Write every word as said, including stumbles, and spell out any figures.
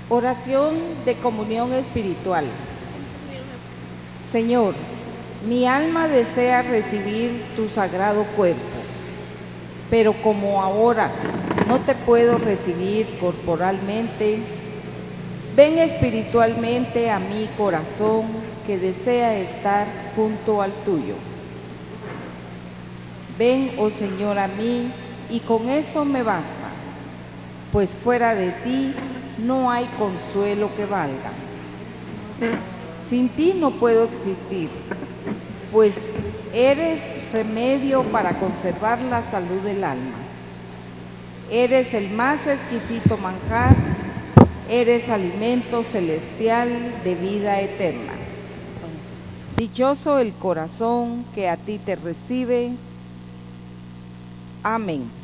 Oración de comunión espiritual. Señor, mi alma desea recibir tu sagrado cuerpo, pero como ahora no te puedo recibir corporalmente, ven espiritualmente a mi corazón que desea estar junto al tuyo. Ven, oh Señor, a mí, y con eso me basta, pues fuera de ti no hay consuelo que valga. Sin ti no puedo existir, pues eres remedio para conservar la salud del alma. Eres el más exquisito manjar, eres alimento celestial de vida eterna. Dichoso el corazón que a ti te recibe. Amén.